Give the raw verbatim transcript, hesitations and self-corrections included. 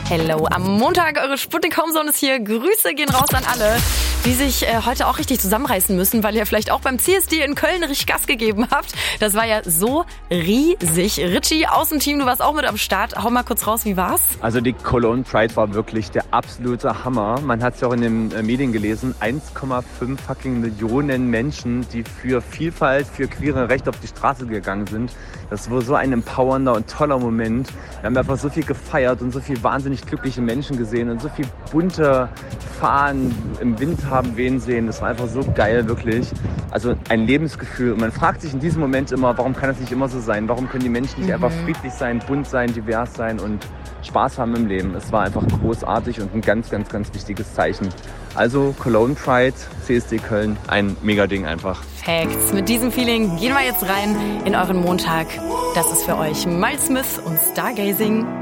Hello, am Montag, eure Sputnik Homezone ist hier. Grüße gehen raus an alle, die sich äh, heute auch richtig zusammenreißen müssen, weil ihr vielleicht auch beim C S D in Köln richtig Gas gegeben habt. Das war ja so riesig. Richie aus dem Team, du warst auch mit am Start. Hau mal kurz raus, wie war's? Also die Cologne Pride war wirklich der absolute Hammer. Man hat es ja auch in den äh, Medien gelesen. eins Komma fünf fucking Millionen Menschen, die für Vielfalt, für queere Rechte auf die Straße gegangen sind. Das war so ein empowernder und toller Moment. Wir haben einfach so viel gefeiert und so viel wahnsinnig glückliche Menschen gesehen und so viel bunte Fahnen im Wind haben wehen sehen. Das war einfach so geil, wirklich. Also ein Lebensgefühl. Und man fragt sich in diesem Moment immer, warum kann das nicht immer so sein? Warum können die Menschen nicht mhm. einfach friedlich sein, bunt sein, divers sein und Spaß haben im Leben? Es war einfach großartig und ein ganz, ganz, ganz wichtiges Zeichen. Also Cologne Pride, C S D Köln, ein Mega-Ding einfach. Facts. Mit diesem Feeling gehen wir jetzt rein in euren Montag. Das ist für euch Miles Smith und Stargazing.